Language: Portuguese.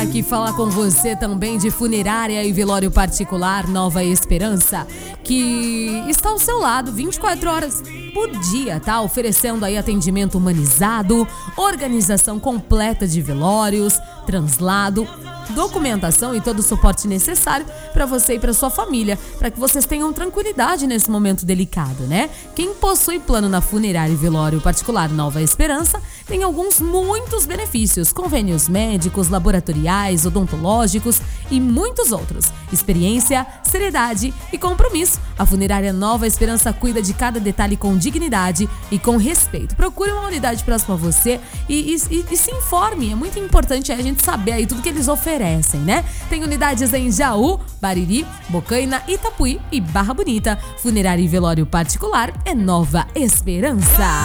Aqui falar com você também de funerária e velório particular Nova Esperança, que está ao seu lado 24 horas por dia, tá? Oferecendo aí atendimento humanizado, organização completa de velórios, translado, documentação e todo o suporte necessário para você e para sua família, para que vocês tenham tranquilidade nesse momento delicado, né? Quem possui plano na funerária e velório particular Nova Esperança tem muitos benefícios, convênios médicos, laboratoriais, odontológicos e muitos outros. Experiência, seriedade e compromisso. A funerária Nova Esperança cuida de cada detalhe com dignidade e com respeito. Procure uma unidade próxima a você e se informe. É muito importante a gente saber aí tudo que eles oferecem, né? Tem unidades em Jaú, Bariri, Bocaina, Itapuí e Barra Bonita. Funerária e velório particular é Nova Esperança.